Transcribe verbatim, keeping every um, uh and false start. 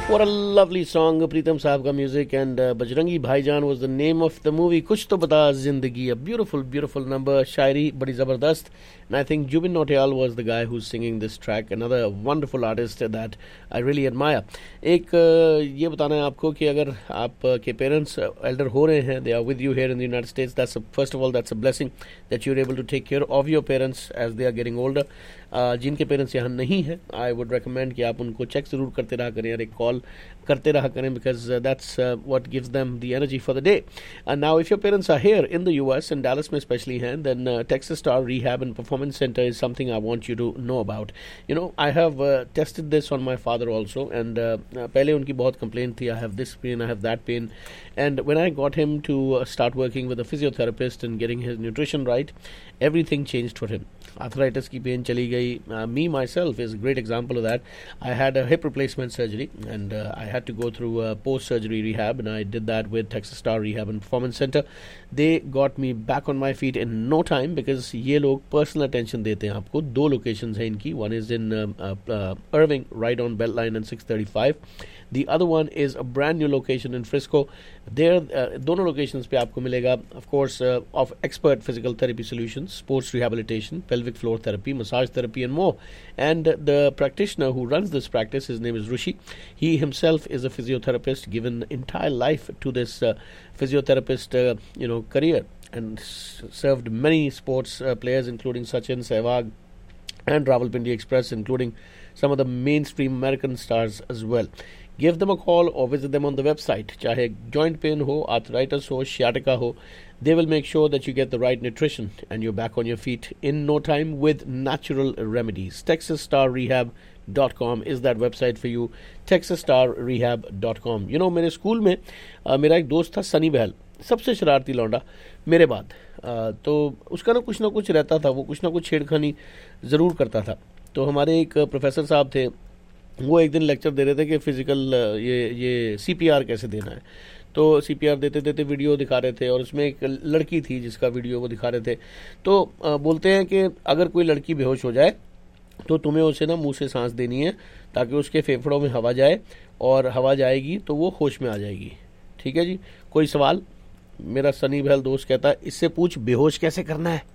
What a lovely song, Pritam Saab ka music, and uh, Bajrangi Bhaijaan was the name of the movie. Kuch to bata zindagi, a beautiful, beautiful number. Shairi badi zabardast, and I think Jubin Nautiyal was the guy who's singing this track. Another wonderful artist that I really admire. एक ये बताना है आपको कि अगर आप के parents elder हो रहे हैं, they are with you here in the United States. That's a, first of all, that's a blessing that you're able to take care of your parents as they are getting older. Uh, जिनके parents यहाँ नहीं हैं, I would recommend कि आप उनको check ज़रूर करते रहा करें और एक कॉल करते रहा करें, because that's what gives them the energy for the day. And now if your parents are here in the US and Dallas में स्पेशली हैं, then Texas star rehab and performance centre is something I want you to know about. You know, I have tested this on my father also, and पहले उनकी बहुत complaint थी, I have this pen, I have that pain, and when I got him to uh, start working with a physiotherapist and getting his nutrition right, everything changed for him. Arthritis की pain चली गई. Uh, me myself is a great example of that. I had a hip replacement surgery and uh, I had to go through a post-surgery rehab, and I did that with Texas Star Rehab and Performance Center. They got me back on my feet in no time because ये लोग personal attention देते हैं आपको. दो locations हैं इनकी. One is in um, uh, uh, Irving, right on Beltline and six thirty-five. The other one is a brand new location in Frisco. There, uh, दोनों locations पे आपको मिलेगा, of course, uh, of expert physical therapy solutions, sports rehabilitation, pelvic floor therapy, massage therapy, and more. And uh, the practitioner who runs this practice, his name is Rushi. He himself is a physiotherapist, given entire life to this uh, physiotherapist, uh, you know, career, and s- served many sports uh, players, including Sachin, Sehwag, and Rawalpindi Express, including some of the mainstream American stars as well. Give them a call or visit them on the website. चाहे joint pain हो, arthritis हो, sciatica हो, they will make sure that you get the right nutrition and you're back on your feet in no time with natural remedies. texas star rehab dot com is that website for you. texas star rehab dot com. You know, मेरे school में uh, मेरा एक दोस्त था सनी बहल, सबसे शरारती लौंडा मेरे बाद. uh, तो उसका ना कुछ ना कुछ रहता था, वो कुछ ना कुछ छेड़खानी ज़रूर करता था. तो हमारे एक प्रोफेसर साहब थे, वो एक दिन लेक्चर दे रहे थे कि फ़िज़िकल ये ये सीपीआर कैसे देना है. तो सीपीआर देते देते वीडियो दिखा रहे थे, और उसमें एक लड़की थी जिसका वीडियो वो दिखा रहे थे. तो आ, बोलते हैं कि अगर कोई लड़की बेहोश हो जाए तो तुम्हें उसे ना मुंह से सांस देनी है ताकि उसके फेफड़ों में हवा जाए, और हवा जाएगी तो वो होश में आ जाएगी. ठीक है जी. कोई सवाल? मेरा सनी बहल दोस्त कहता है, इससे पूछ बेहोश कैसे करना है.